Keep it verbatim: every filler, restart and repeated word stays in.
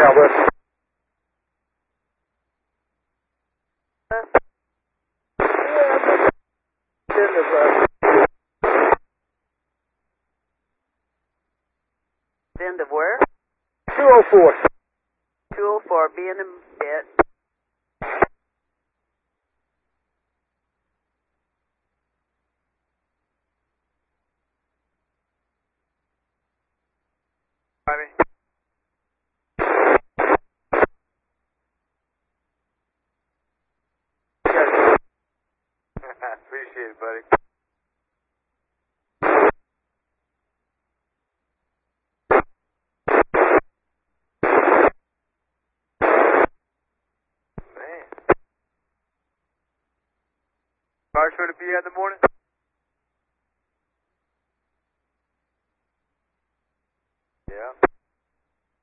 Southwest. End of where? two oh four. two oh four, be in a bit. Appreciate it, buddy. Man. Cars going to be out in the morning?